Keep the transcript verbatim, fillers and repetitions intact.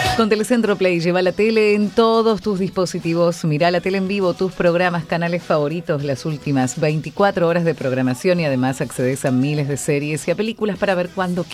Con Telecentro Play, lleva la tele en todos tus dispositivos. Mirá la tele en vivo, tus programas, canales favoritos, las últimas veinticuatro horas de programación y además accedes a miles de series y a películas para ver cuando